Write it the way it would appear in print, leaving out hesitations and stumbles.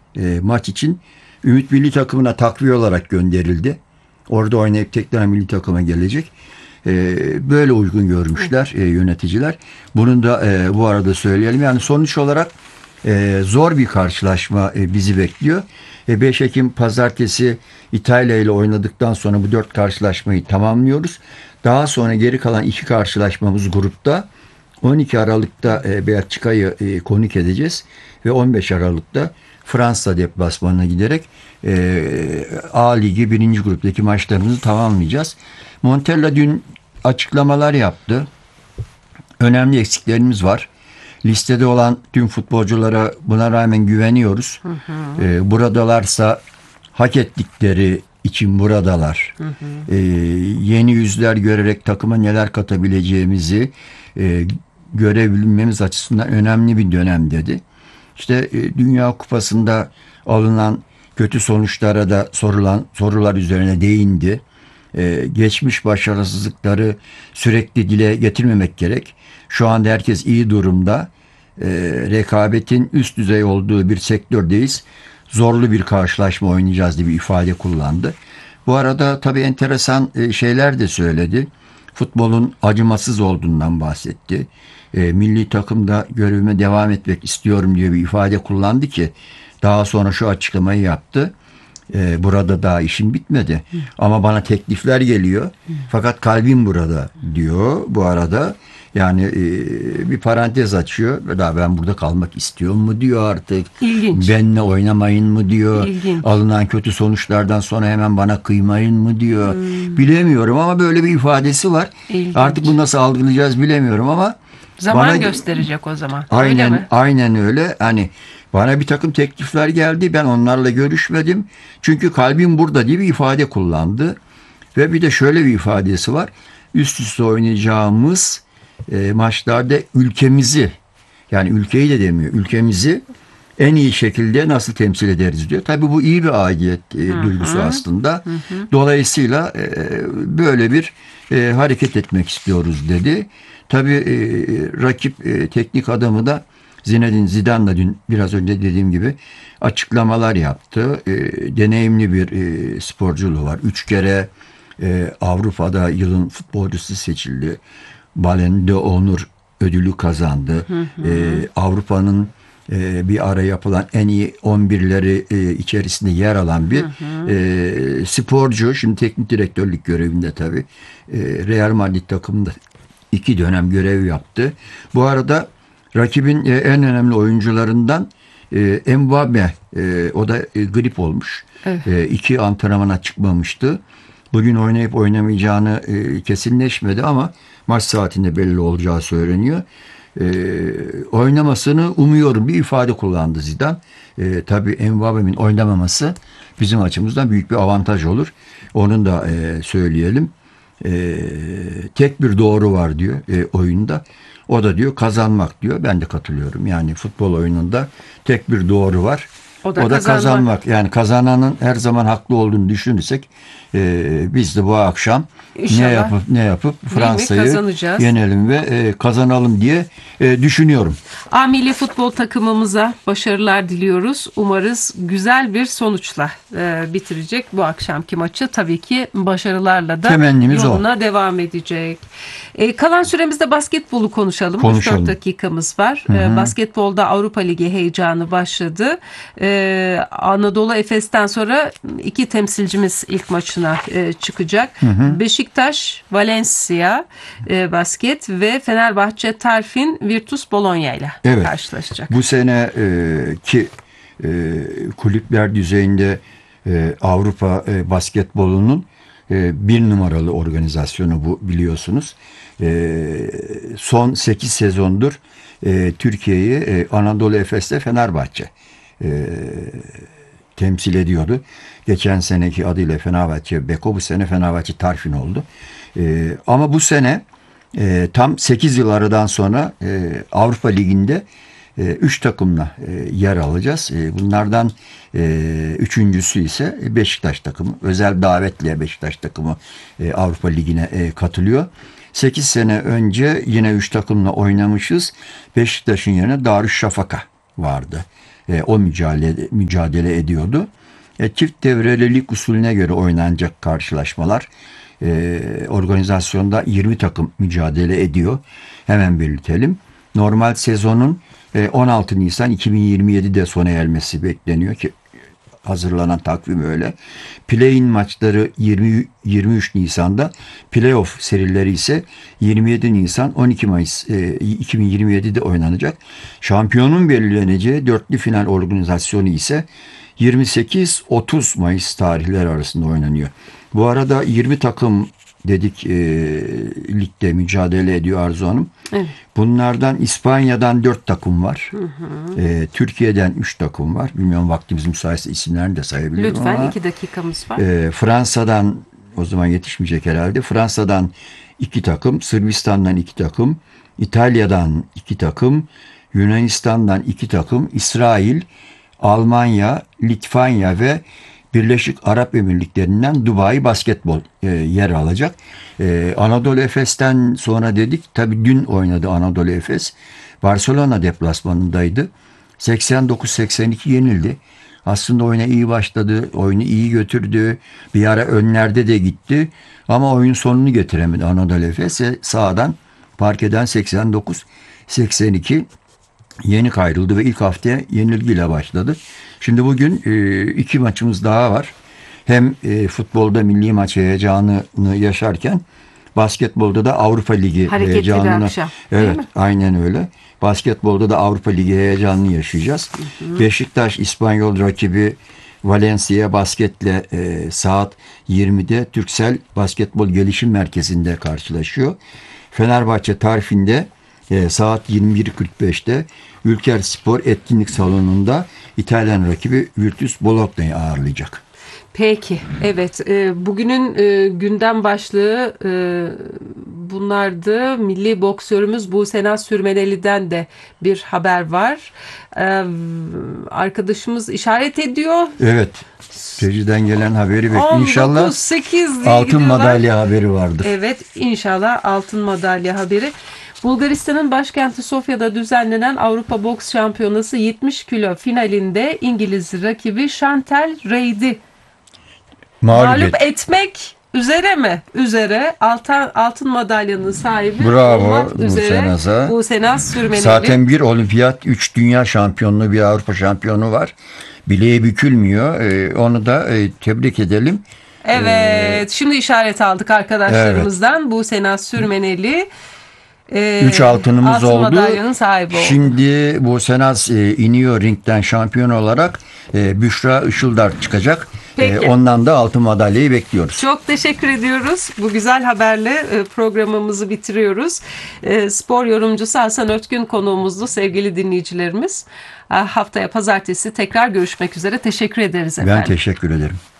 maç için Ümit milli takımına takviye olarak gönderildi. Orada oynayıp tekrar milli takıma gelecek. Böyle uygun görmüşler yöneticiler. Bunu da bu arada söyleyelim. Yani sonuç olarak zor bir karşılaşma bizi bekliyor. 5 Ekim pazartesi İtalya ile oynadıktan sonra bu 4 karşılaşmayı tamamlıyoruz. Daha sonra geri kalan 2 karşılaşmamız grupta. 12 Aralık'ta Belçika'yı konuk edeceğiz ve 15 Aralık'ta Fransa deplasmanına giderek A Ligi 1. gruptaki maçlarımızı tamamlayacağız. Montella dün açıklamalar yaptı. Önemli eksiklerimiz var. Listede olan tüm futbolculara buna rağmen güveniyoruz. Buradalarsa hak ettikleri için buradalar. Yeni yüzler görerek takıma neler katabileceğimizi görebilmemiz açısından önemli bir dönem dedi. İşte Dünya Kupası'nda alınan kötü sonuçlara da sorular üzerine değindi. Geçmiş başarısızlıkları sürekli dile getirmemek gerek. Şu anda herkes iyi durumda. Rekabetin üst düzey olduğu bir sektördeyiz. Zorlu bir karşılaşma oynayacağız diye bir ifade kullandı. Bu arada tabii enteresan şeyler de söyledi. Futbolun acımasız olduğundan bahsetti. Milli takımda görevime devam etmek istiyorum diye bir ifade kullandı ki daha sonra şu açıklamayı yaptı. Burada daha işim bitmedi. Ama bana teklifler geliyor. Fakat kalbim burada diyor bu arada. Yani bir parantez açıyor. Daha ben burada kalmak istiyorum mu diyor artık. İlginç. Benle oynamayın mı diyor. İlginç. Alınan kötü sonuçlardan sonra hemen bana kıymayın mı diyor. Bilemiyorum ama böyle bir ifadesi var. İlginç. Artık bunu nasıl algılayacağız bilemiyorum ama Zaman gösterecek o zaman. Aynen, öyle mi? aynen öyle. Hani bana bir takım teklifler geldi. Ben onlarla görüşmedim. Çünkü kalbim burada diye bir ifade kullandı. Ve bir de şöyle bir ifadesi var. Üst üste oynayacağımız maçlarda ülkemizi, yani ülkeyi de demiyor, ülkemizi en iyi şekilde nasıl temsil ederiz diyor. Tabii bu iyi bir aidiyet duygusu aslında. Dolayısıyla böyle bir hareket etmek istiyoruz dedi. Tabii rakip teknik adamı da Zinedine Zidane da dün biraz önce dediğim gibi açıklamalar yaptı. Deneyimli bir sporculuğu var. 3 kere Avrupa'da yılın futbolcusu seçildi. Ballon d'Or ödülü kazandı. Avrupa'nın bir ara yapılan en iyi 11'leri içerisinde yer alan bir sporcu. Şimdi teknik direktörlük görevinde tabii. Real Madrid takımında 2 dönem görev yaptı. Bu arada rakibin en önemli oyuncularından Mbappe, o da grip olmuş. Evet. 2 antrenmana çıkmamıştı. Bugün oynayıp oynamayacağını kesinleşmedi ama maç saatinde belli olacağı söyleniyor. Oynamasını umuyorum bir ifade kullandı Zidane. Tabii Mbappe'nin oynamaması bizim açımızdan büyük bir avantaj olur. Onun da söyleyelim. Tek bir doğru var diyor oyunda. O da diyor kazanmak diyor. Ben de katılıyorum. Yani futbol oyununda tek bir doğru var. O da kazanmak. Yani kazananın her zaman haklı olduğunu düşünürsek biz de bu akşam ne yapıp Fransa'yı yenelim ve kazanalım diye düşünüyorum. A milli futbol takımımıza başarılar diliyoruz. Umarız güzel bir sonuçla bitirecek bu akşamki maçı. Tabii ki başarılarla da temennimiz yoluna devam edecek. Kalan süremizde basketbolu konuşalım. 3-4 dakikamız var. Basketbolda Avrupa Ligi heyecanı başladı. Anadolu Efes'ten sonra 2 temsilcimiz ilk maçına çıkacak. Beşiktaş, Valencia basket ve Fenerbahçe Tarfin Virtus Bologna ile karşılaşacak. Bu sene ki kulüpler düzeyinde Avrupa basketbolunun 1 numaralı organizasyonu bu, biliyorsunuz. Son 8 sezondur Türkiye'yi Anadolu Efes'te Fenerbahçe temsil ediyordu. Geçen seneki adıyla Fenerbahçe Beko, bu sene Fenerbahçe Tarfin oldu. Ama bu sene tam 8 yıl aradan sonra Avrupa Ligi'nde 3 takımla yer alacağız. Bunlardan üçüncüsü ise Beşiktaş takımı. Özel davetle Beşiktaş takımı Avrupa Ligi'ne katılıyor. 8 sene önce yine 3 takımla oynamışız. Beşiktaş'ın yerine Darüşşafaka vardı. o mücadele ediyordu. Çift devreli lig usulüne göre oynanacak karşılaşmalar. Organizasyonda 20 takım mücadele ediyor. Hemen belirtelim. Normal sezonun 16 Nisan 2027'de sona ermesi bekleniyor ki hazırlanan takvim öyle. Play-in maçları 23 Nisan'da, playoff serileri ise 27 Nisan 12 Mayıs 2027'de oynanacak. Şampiyonun belirleneceği dörtlü final organizasyonu ise 28-30 Mayıs tarihleri arasında oynanıyor. Bu arada 20 takım dedik ligde mücadele ediyor Arzu Hanım. Evet. Bunlardan İspanya'dan 4 takım var. Türkiye'den 3 takım var. Bilmiyorum vaktimiz müsaitse isimlerini de sayabilirim Lütfen, ama. 2 dakikamız var. Fransa'dan, o zaman yetişmeyecek herhalde. Fransa'dan 2 takım, Sırbistan'dan 2 takım, İtalya'dan 2 takım, Yunanistan'dan 2 takım, İsrail, Almanya, Litvanya ve Birleşik Arap Emirlikleri'nden Dubai Basketbol yer alacak. Anadolu Efes'ten sonra dedik, tabii dün oynadı Anadolu Efes. Barcelona deplasmanındaydı. 89-82 yenildi. Aslında oyuna iyi başladı, oyunu iyi götürdü. Bir ara önlerde de gitti. Ama oyun sonunu getiremedi Anadolu Efes. Sağdan parkeden 89-82 yenik ayrıldı ve ilk haftaya yenilgiyle başladı. Şimdi bugün 2 maçımız daha var. Hem futbolda milli maç heyecanını yaşarken basketbolda da Avrupa Ligi hareketli heyecanını. Akşam, Evet, aynen öyle. Basketbolda da Avrupa Ligi heyecanını yaşayacağız. Beşiktaş İspanyol rakibi Valencia Basket'le saat 20'de Türksel Basketbol Gelişim Merkezi'nde karşılaşıyor. Fenerbahçe Tarfin'de saat 21.45'te Ülker Spor Etkinlik Salonu'nda İtalyan rakibi Virtus Bologna'yı ağırlayacak. Peki, evet. Bugünün gündem başlığı bunlardı. Milli boksörümüz Buse Sürmeneli'den de bir haber var. Arkadaşımız işaret ediyor. Evet. Rejiden gelen haberi bekliyor. İnşallah 19-8 altın madalya haberi vardır. Evet, inşallah altın madalya haberi. Bulgaristan'ın başkenti Sofya'da düzenlenen Avrupa Boks Şampiyonası 70 kilo finalinde İngiliz rakibi Chantal Reid'i mağlup etmek üzere mi? Üzere altın madalyanın sahibi olmak üzere Buse Sürmeneli. Zaten bir olimpiyat, 3 dünya şampiyonluğu, bir Avrupa şampiyonu var. Bileği bükülmüyor. Onu da tebrik edelim. Evet. Şimdi işaret aldık arkadaşlarımızdan. Evet. Buse Sürmeneli 3 altınımız oldu. Madalyanın sahibi oldu. Şimdi Buse iniyor ringden şampiyon olarak. Büşra Işıldar çıkacak. Ondan da altın madalyayı bekliyoruz. Çok teşekkür ediyoruz. Bu güzel haberle programımızı bitiriyoruz. Spor yorumcusu Hasan Ötgün konuğumuzdu sevgili dinleyicilerimiz. Haftaya pazartesi tekrar görüşmek üzere. Teşekkür ederiz efendim. Ben teşekkür ederim.